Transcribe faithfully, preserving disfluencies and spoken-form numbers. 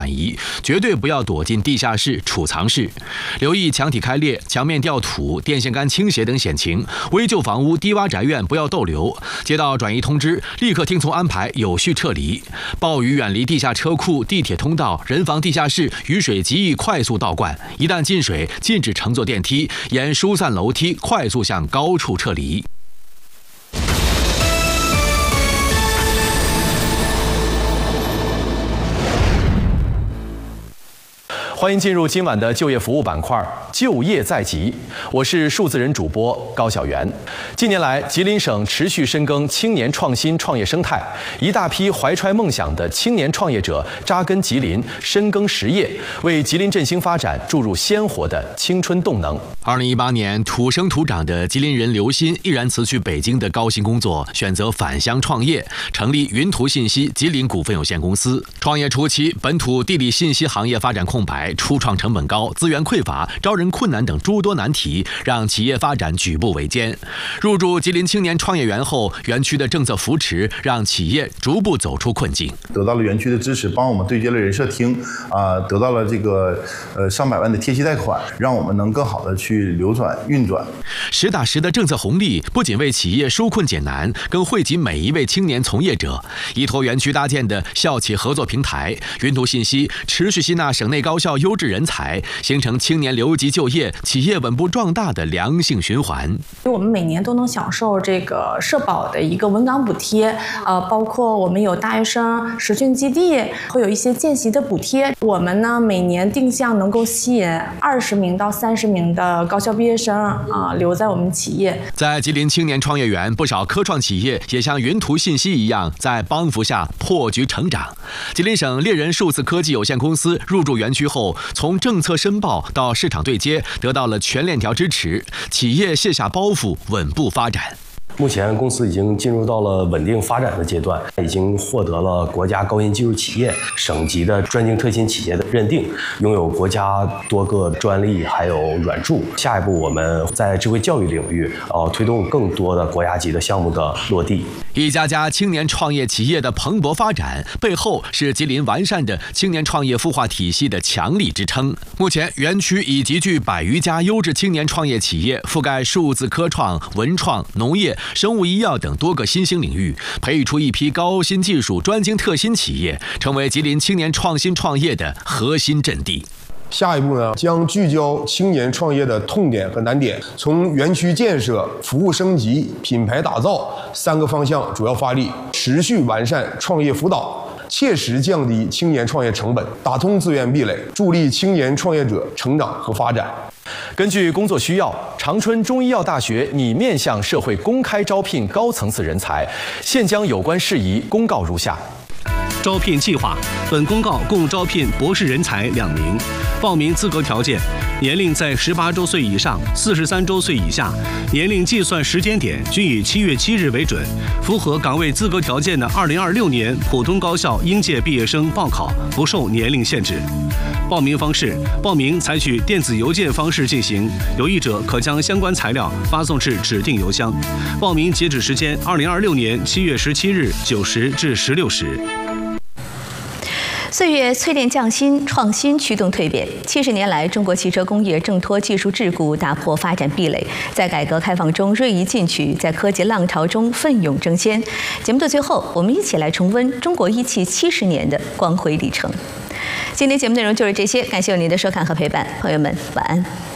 转移，绝对不要躲进地下室、储藏室，留意墙体开裂、墙面掉土、电线杆倾斜等险情。危旧房屋、低洼宅院不要逗留，接到转移通知，立刻听从安排，有序撤离。暴雨远离地下车库、地铁通道、人防地下室，雨水极易快速倒灌。一旦进水，禁止乘坐电梯，沿疏散楼梯快速向高处撤离。欢迎进入今晚的就业服务板块，就业在即。我是数字人主播高晓元。近年来，吉林省持续深耕青年创新创业生态，一大批怀揣梦想的青年创业者扎根吉林，深耕实业，为吉林振兴发展注入鲜活的青春动能。二零一八年，土生土长的吉林人刘鑫毅然辞去北京的高薪工作，选择返乡创业，成立云图信息吉林股份有限公司。创业初期，本土地理信息行业发展空白，初创成本高、资源匮乏、招人困难等诸多难题，让企业发展举步维艰。入驻吉林青年创业园后，园区的政策扶持让企业逐步走出困境。 得到了园区的支持，帮我们对接了人社厅，啊、呃，得到了这个呃上百万的贴息贷款，让我们能更好的去流转运转。 实打实的政策红利不仅为企业纾困解难，更惠及每一位青年从业者。依托园区搭建的校企合作平台云图信息，持续吸纳省内高校优质人才，形成青年留级就业、企业稳步壮大的良性循环。 我们每年都能享受这个社保的一个稳岗补贴，呃，包括我们有大学生实训基地，会有一些见习的补贴。我们呢每年定向能够吸引二十名到三十名的高校毕业生啊、呃、留在我们企业。在吉林青年创业园，不少科创企业也像云图信息一样，在帮扶下破局成长。吉林省猎人数字科技有限公司入驻园区后，从政策申报到市场对接，得到了全链条支持，企业卸下包袱，稳步发展。 目前公司已经进入到了稳定发展的阶段，已经获得了国家高新技术企业、省级的专精特新企业的认定，拥有国家多个专利还有软著。下一步我们在智慧教育领域，呃，推动更多的国家级的项目的落地。 一家家青年创业企业的蓬勃发展，背后是吉林完善的青年创业孵化体系的强力支撑。目前，园区已集聚百余家优质青年创业企业，覆盖数字科创、文创、农业、生物医药等多个新兴领域，培育出一批高新技术专精特新企业，成为吉林青年创新创业的核心阵地。 下一步呢，将聚焦青年创业的痛点和难点，从园区建设、服务升级、品牌打造三个方向主要发力，持续完善创业辅导，切实降低青年创业成本，打通资源壁垒，助力青年创业者成长和发展。 根据工作需要，长春中医药大学拟面向社会公开招聘高层次人才，现将有关事宜公告如下。 招聘计划：本公告共招聘博士人才两名，报名资格条件：年龄在十八周岁以上、四十三周岁以下，年龄计算时间点均以七月七日为准。符合岗位资格条件的二零二六年普通高校应届毕业生报考，不受年龄限制。报名方式：报名采取电子邮件方式进行，有意者可将相关材料发送至指定邮箱。报名截止时间：二零二六年七月十七日九时至十六时。 岁月淬炼匠心，创新驱动蜕变。七十年来，中国汽车工业挣脱技术桎梏，打破发展壁垒，在改革开放中锐意进取，在科技浪潮中奋勇争先。节目的最后，我们一起来重温中国一汽七十年的光辉历程。今天节目内容就是这些，感谢您的收看和陪伴，朋友们，晚安。